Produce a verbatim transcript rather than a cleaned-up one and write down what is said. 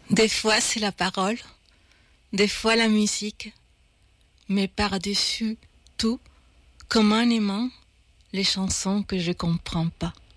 Des fois, c'est la parole, des fois la musique, mais par-dessus tout, comme un aimant, les chansons que je comprends pas.